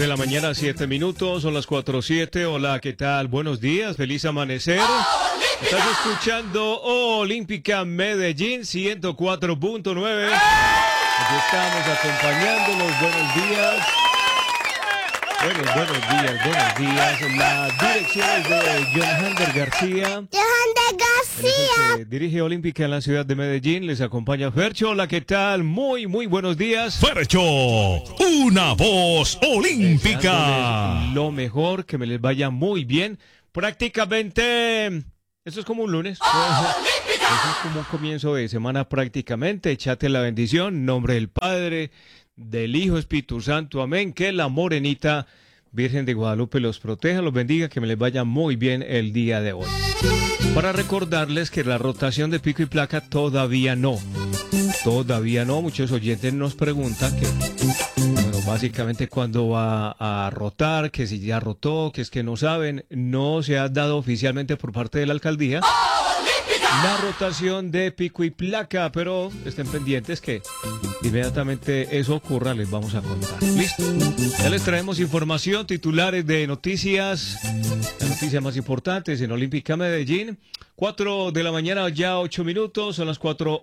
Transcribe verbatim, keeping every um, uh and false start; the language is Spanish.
de la mañana, siete minutos, son las cuatro siete. Hola, ¿qué tal? Buenos días, feliz amanecer. Estás escuchando Olímpica Medellín ciento cuatro punto nueve. Aquí estamos acompañándolos. Buenos días. Buenos, buenos días, buenos días. La dirección es de Johander García. Johander García. Que dirige Olímpica en la ciudad de Medellín. Les acompaña Fercho. Hola, ¿qué tal? Muy, muy buenos días. Fercho, una voz olímpica. Lo mejor, que me les vaya muy bien. Prácticamente, esto es como un lunes. Eso es como un comienzo de semana prácticamente. Échate la bendición. Nombre del Padre, del Hijo, Espíritu Santo. Amén. Que la morenita Virgen de Guadalupe los proteja, los bendiga, que me les vaya muy bien el día de hoy. Para recordarles que la rotación de pico y placa todavía no. Todavía no. Muchos oyentes nos preguntan que, bueno, básicamente cuándo va a rotar, que si ya rotó, que es que no saben. No se ha dado oficialmente por parte de la alcaldía la rotación de pico y placa, pero estén pendientes que inmediatamente eso ocurra les vamos a contar. Listo. Ya les traemos información, titulares de noticias, las noticias más importantes en Olímpica Medellín. cuatro de la mañana, ya ocho minutos, son las cuatro